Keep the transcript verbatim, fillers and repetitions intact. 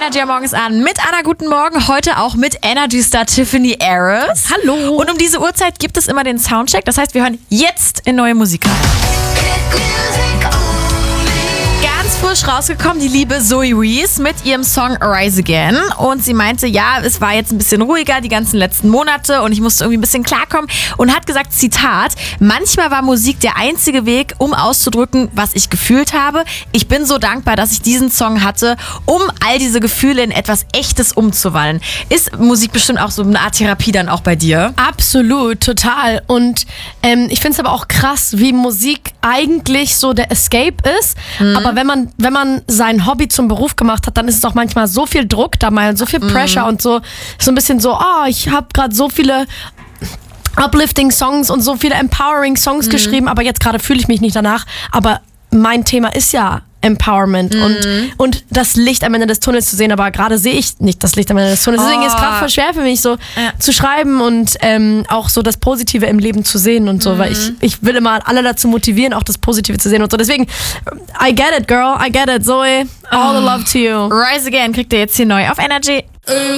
Energy morgens an mit Anna, guten Morgen. Heute auch mit Energy-Star Tiffany Harris. Hallo. Und um diese Uhrzeit gibt es immer den Soundcheck. Das heißt, wir hören jetzt in neue Musik rein. Ganz frisch rausgekommen, die liebe Zoe Reese mit ihrem Song Rise Again. Und sie meinte, ja, es war jetzt ein bisschen ruhiger die ganzen letzten Monate und ich musste irgendwie ein bisschen klarkommen. Und hat gesagt, Zitat, manchmal war Musik der einzige Weg, um auszudrücken, was ich gefühlt habe. Ich bin so dankbar, dass ich diesen Song hatte, um all diese Gefühle in etwas Echtes umzuwandeln. Ist Musik bestimmt auch so eine Art Therapie dann auch bei dir? Absolut, total. Und ähm, ich finde es aber auch krass, wie Musik eigentlich so der Escape ist. Mhm. Aber wenn man, wenn man sein Hobby zum Beruf gemacht hat, dann ist es auch manchmal so viel Druck da mal, so viel Pressure mhm. und so. So ein bisschen so, oh, ich habe gerade so viele uplifting Songs und so viele empowering Songs mhm. geschrieben, aber jetzt gerade fühle ich mich nicht danach. Aber mein Thema ist ja Empowerment mhm. und, und das Licht am Ende des Tunnels zu sehen, aber gerade sehe ich nicht das Licht am Ende des Tunnels. Deswegen oh. ist es gerade voll schwer für mich, so ja. zu schreiben und ähm, auch so das Positive im Leben zu sehen und so, mhm. weil ich, ich will immer alle dazu motivieren, auch das Positive zu sehen und so. Deswegen, I get it, girl, I get it, Zoe. All oh. the love to you. Rise Again kriegt ihr jetzt hier neu auf Energy.